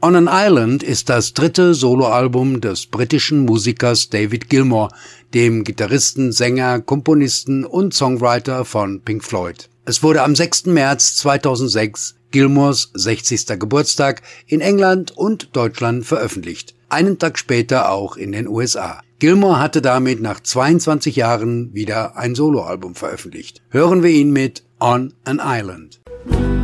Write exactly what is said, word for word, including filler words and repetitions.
On an Island ist das dritte Soloalbum des britischen Musikers David Gilmour, dem Gitarristen, Sänger, Komponisten und Songwriter von Pink Floyd. Es wurde am sechsten März zweitausendsechs, Gilmours sechzigster Geburtstag, in England und Deutschland veröffentlicht. Einen Tag später auch in den U S A. Gilmour hatte damit nach zweiundzwanzig Jahren wieder ein Soloalbum veröffentlicht. Hören wir ihn mit On an Island.